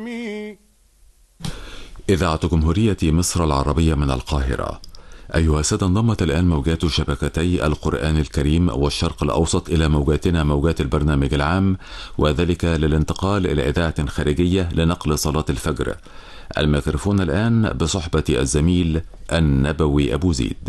إذاعة جمهورية مصر العربية من القاهرة. أيها السادة، انضمت الآن موجات شبكتي القرآن الكريم والشرق الأوسط إلى موجاتنا، موجات البرنامج العام، وذلك للانتقال إلى إذاعة خارجية لنقل صلاة الفجر. الميكروفون الآن بصحبة الزميل النبوي أبو زيد.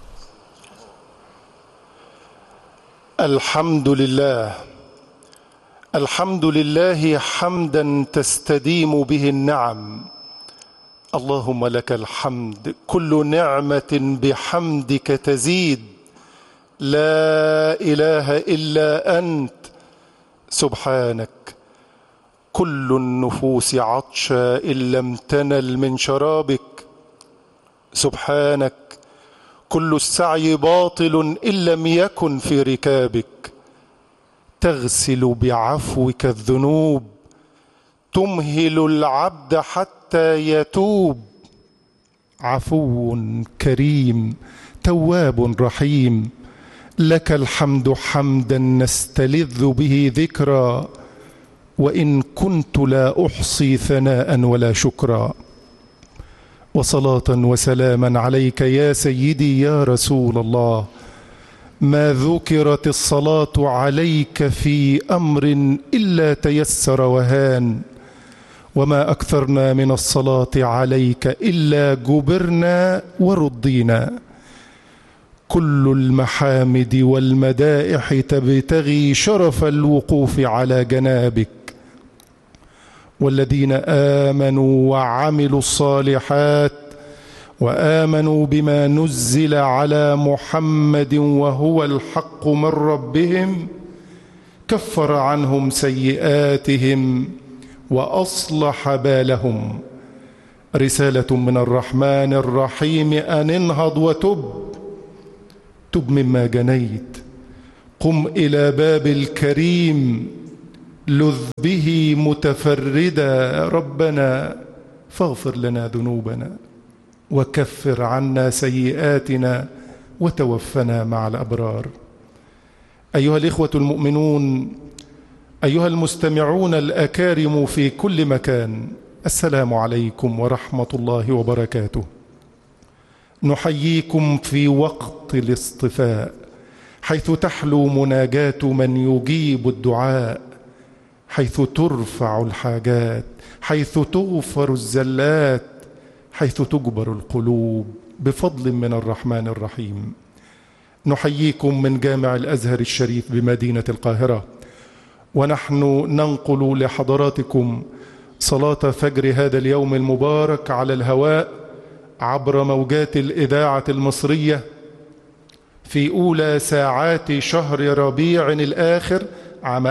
الحمد لله، الحمد لله حمدا تستديم به النعم. اللهم لك الحمد، كل نعمة بحمدك تزيد. لا إله إلا أنت سبحانك. كل النفوس عطشا إن لم تنل من شرابك سبحانك. كل السعي باطل إن لم يكن في ركابك. تغسل بعفوك الذنوب، تمهل العبد حتى يتوب. عفو كريم تواب رحيم، لك الحمد حمدا نستلذ به ذكرا، وإن كنت لا أحصي ثناء ولا شكرا. وصلاة وسلاما عليك يا سيدي يا رسول الله. ما ذكرت الصلاة عليك في أمر إلا تيسر وهان، وما أكثرنا من الصلاة عليك إلا جبرنا ورضينا. كل المحامد والمدائح تبتغي شرف الوقوف على جنابك، والذين آمنوا وعملوا الصالحات وآمنوا بما نزل على محمد وهو الحق من ربهم كفر عنهم سيئاتهم وأصلح بالهم. رسالة من الرحمن الرحيم أن انهض وتب، تب مما جنيت، قم إلى باب الكريم، لذ به متفردا. ربنا فاغفر لنا ذنوبنا وكفر عنا سيئاتنا وتوفنا مع الأبرار. أيها الإخوة المؤمنون، أيها المستمعون الأكارم في كل مكان، السلام عليكم ورحمة الله وبركاته. نحييكم في وقت الاصطفاء، حيث تحلو مناجاة من يجيب الدعاء، حيث ترفع الحاجات، حيث تغفر الزلات، حيث تجبر القلوب بفضل من الرحمن الرحيم. نحييكم من جامع الأزهر الشريف بمدينة القاهرة، ونحن ننقل لحضراتكم صلاة فجر هذا اليوم المبارك على الهواء عبر موجات الإذاعة المصرية في أولى ساعات شهر ربيع الآخر عام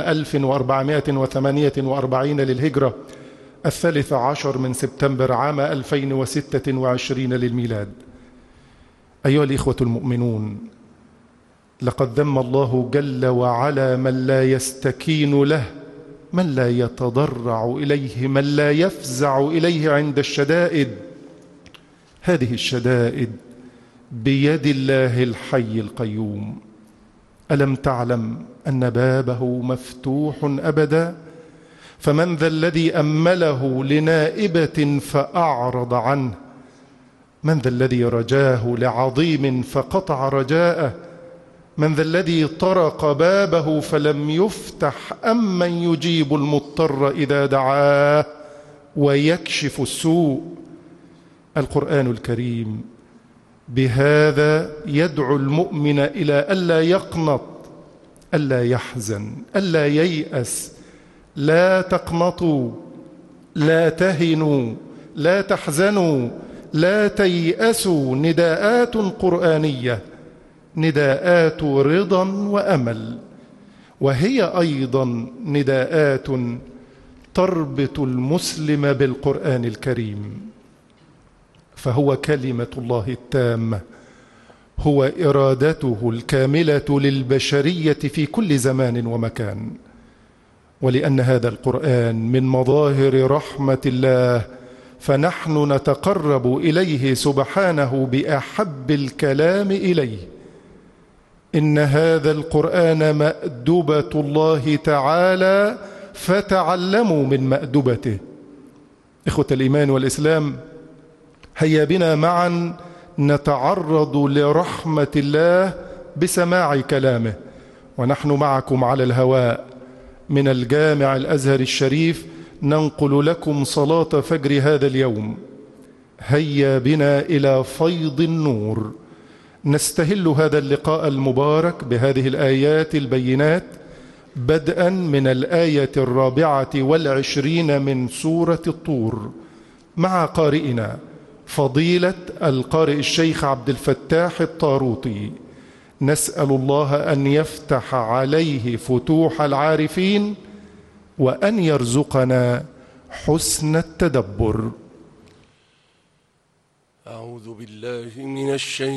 1448 للهجرة، 13 من سبتمبر عام 2026 للميلاد. أيها الإخوة المؤمنون، لقد ذم الله جل وعلا من لا يستكين له، من لا يتضرع إليه، من لا يفزع إليه عند الشدائد. هذه الشدائد بيد الله الحي القيوم. ألم تعلم أن بابه مفتوح أبدا؟ فمن ذا الذي أمله لنائبة فأعرض عنه؟ من ذا الذي رجاه لعظيم فقطع رجاءه؟ من ذا الذي طرق بابه فلم يفتح؟ أم من يجيب المضطر إذا دعاه ويكشف السوء؟ القرآن الكريم بهذا يدعو المؤمن إلى ألا يقنط، ألا يحزن، ألا ييأس. لا تقنطوا، لا تهنوا، لا تحزنوا، لا تيأسوا. نداءات قرآنية، نداءات رضا وأمل، وهي أيضا نداءات تربط المسلم بالقرآن الكريم. فهو كلمة الله التامة، هو إرادته الكاملة للبشرية في كل زمان ومكان. ولأن هذا القرآن من مظاهر رحمة الله، فنحن نتقرب إليه سبحانه بأحب الكلام إليه. إن هذا القرآن مأدبة الله تعالى، فتعلموا من مأدبته. إخوة الإيمان والإسلام، هيا بنا معا نتعرض لرحمة الله بسماع كلامه، ونحن معكم على الهواء من الجامع الأزهر الشريف ننقل لكم صلاة فجر هذا اليوم. هيا بنا إلى فيض النور، نستهل هذا اللقاء المبارك بهذه الآيات البينات، بدءا من الآية 24 من سورة الطور، مع قارئنا فضيلة القارئ الشيخ عبد الفتاح الطاروطي. نسأل الله أن يفتح عليه فتوح العارفين، وأن يرزقنا حسن التدبر. أعوذ بالله من الشيطان